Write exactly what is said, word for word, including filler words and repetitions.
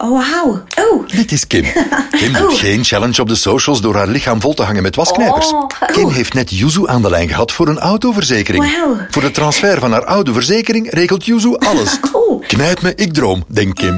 Oh, wauw. Oh. Dit is Kim. Kim doet Oh. geen challenge op de socials door haar lichaam vol te hangen met wasknijpers. Oh. Kim heeft net Yuzu aan de lijn gehad voor een autoverzekering. Wauw. Voor de transfer van haar oude verzekering regelt Yuzu alles. Oh. Knijp me, ik droom, denkt Kim.